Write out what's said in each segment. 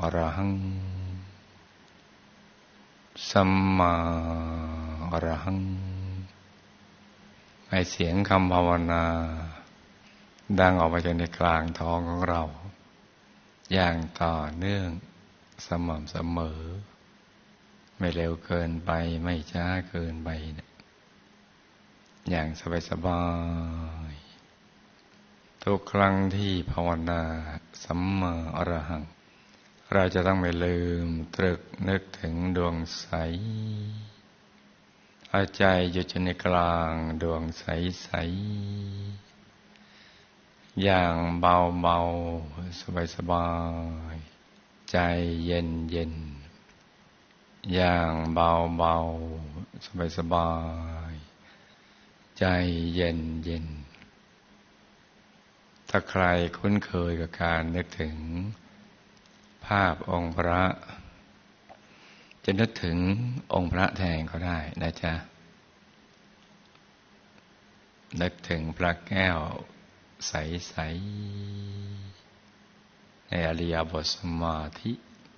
อรหังสัมมาอรหังให้เสียงคำภาวนาดังออกมาจากในกลางท้องของเราอย่างต่อเนื่องสม่ำเสมอไม่เร็วเกินไปไม่ช้าเกินไปอย่างสบายๆทุกครั้งที่ภาวนาสัมมาอรหังเราจะต้องไม่ลืมตรึกนึกถึงดวงใสเอาใจอยู่ในกลางดวงใสๆอย่างเบาๆสบายๆใจเย็นๆอย่างเบาๆสบายๆใจเย็นๆถ้าใครคุ้นเคยกับการนึกถึงภาพองค์พระจะนึกถึงองค์พระแทนก็ได้นะจ๊ะนึกถึงพระแก้วใสๆในอริยบทสมาธิ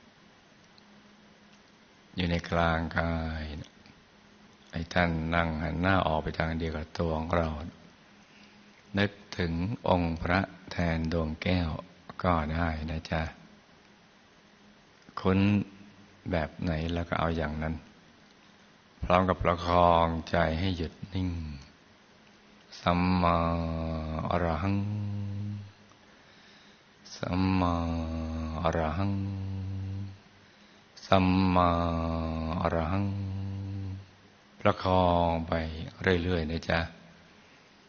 อยู่ในกลางกายให้ท่านนั่งหันหน้าออกไปทางเดียวกับตัวของเรานึกถึงองค์พระแทนดวงแก้วก็ได้นะจ๊ะคุ้นแบบไหนแล้วก็เอาอย่างนั้นพร้อมกับประคองใจให้หยุดนิ่งสัมมาอรหังสัมมาอรหังสัมมาอรหังประคองไปเรื่อยๆนะจ๊ะ